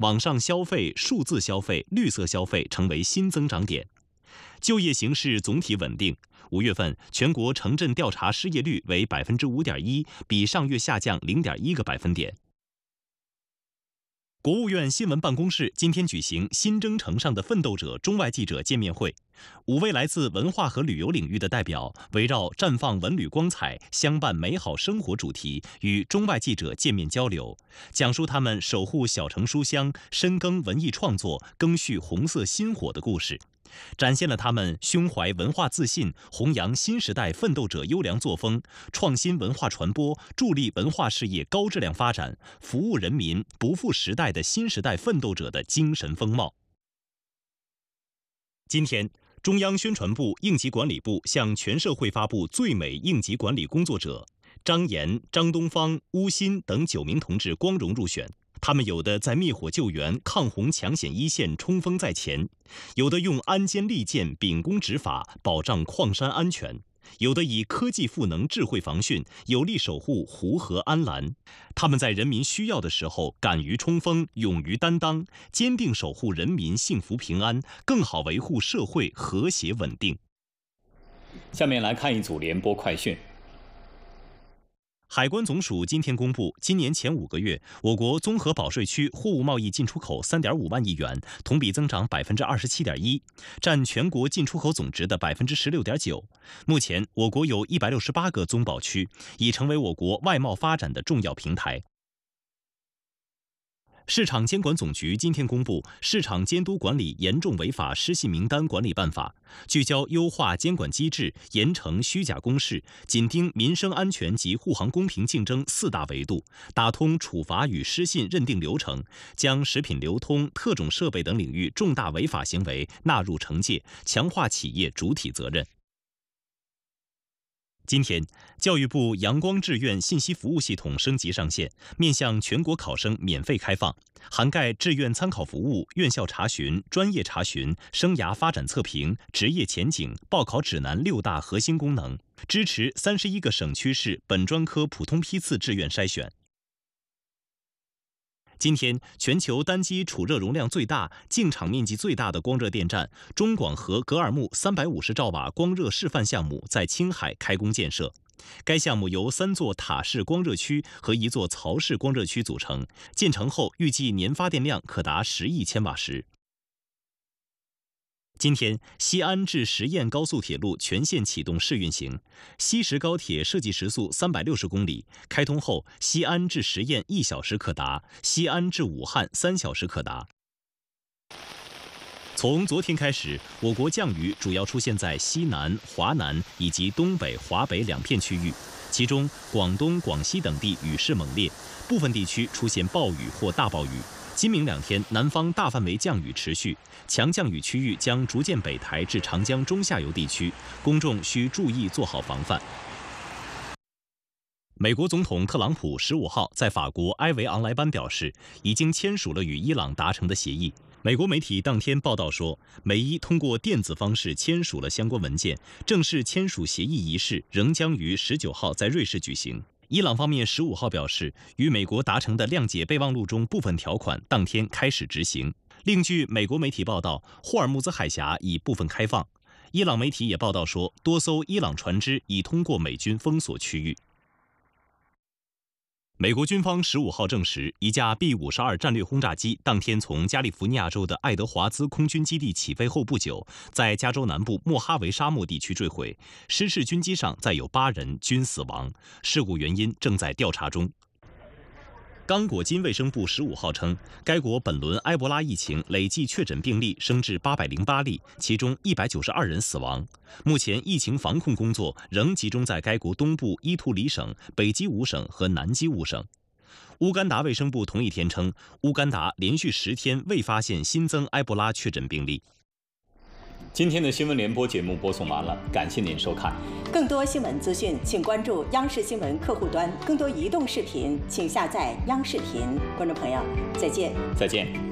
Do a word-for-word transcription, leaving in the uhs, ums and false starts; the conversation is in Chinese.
网上消费、数字消费、绿色消费成为新增长点。就业形势总体稳定。五月份全国城镇调查失业率为百分之五点一，比上月下降零点一个百分点。国务院新闻办公室今天举行新征程上的奋斗者中外记者见面会，五位来自文化和旅游领域的代表围绕绽放文旅光彩、相伴美好生活主题，与中外记者见面交流，讲述他们守护小城书香、深耕文艺创作、赓续红色薪火的故事，展现了他们胸怀文化自信、弘扬新时代奋斗者优良作风、创新文化传播、助力文化事业高质量发展、服务人民、不负时代的新时代奋斗者的精神风貌。今天，中央宣传部、应急管理部向全社会发布最美应急管理工作者，张岩、张东方、邬鑫等九名同志光荣入选。他们有的在灭火救援、抗洪抢险一线冲锋在前，有的用鞍坚利剑、秉公执法保障矿山安全，有的以科技赋能智慧防汛，有力守护湖河安澜。他们在人民需要的时候敢于冲锋、勇于担当，坚定守护人民幸福平安，更好维护社会和谐稳定。 下面来看一组联播快讯。 海关总署今天公布，今年前五个月，我国综合保税区货物贸易进出口三点五万亿元，同比增长百分之二十七点一，占全国进出口总值的百分之十六点九。目前，我国有一百六十八个综保区，已成为我国外贸发展的重要平台。市场监管总局今天公布《市场监督管理严重违法失信名单管理办法》，聚焦优化监管机制，严惩虚假公示，紧盯民生安全及护航公平竞争四大维度，打通处罚与失信认定流程，将食品流通、特种设备等领域重大违法行为纳入惩戒，强化企业主体责任。今天，教育部阳光志愿信息服务系统升级上线，面向全国考生免费开放，涵盖志愿参考服务、院校查询、专业查询、生涯发展测评、职业前景、报考指南六大核心功能，支持三十一个省区市本专科普通批次志愿筛选。今天，全球单机储热容量最大、净场面积最大的光热电站中广核格尔木三百五十兆瓦光热示范项目在青海开工建设。该项目由三座塔式光热区和一座槽式光热区组成，建成后预计年发电量可达十亿千瓦时。今天，西安至十堰高速铁路全线启动试运行，西石高铁设计时速三百六十公里，开通后，西安至十堰一小时可达，西安至武汉三小时可达。从昨天开始，我国降雨主要出现在西南、华南以及东北、华北两片区域，其中广东、广西等地雨势猛烈，部分地区出现暴雨或大暴雨。今明两天，南方大范围降雨持续，强降雨区域将逐渐北抬至长江中下游地区，公众需注意做好防范。美国总统特朗普十五号在法国埃维昂莱班表示，已经签署了与伊朗达成的协议。美国媒体当天报道说，美伊通过电子方式签署了相关文件，正式签署协议仪式仍将于十九号在瑞士举行。伊朗方面十五号表示，与美国达成的谅解备忘录中部分条款当天开始执行。另据美国媒体报道，霍尔木兹海峡已部分开放。伊朗媒体也报道说，多艘伊朗船只已通过美军封锁区域。美国军方十五号证实，一架 B 五十二战略轰炸机当天从加利福尼亚州的爱德华兹空军基地起飞后不久，在加州南部莫哈维沙漠地区坠毁，失事军机上载有八人，均死亡，事故原因正在调查中。刚果金卫生部十五号称，该国本轮埃博拉疫情累计确诊病例升至八百零八例，其中一百九十二人死亡。目前疫情防控工作仍集中在该国东部伊图里省、北基伍省和南基伍省。乌干达卫生部同一天称，乌干达连续十天未发现新增埃博拉确诊病例。 今天的新闻联播节目播送完了，感谢您收看。 更多新闻资讯，请关注央视新闻客户端；更多移动视频，请下载央视频。观众朋友，再见。 再见。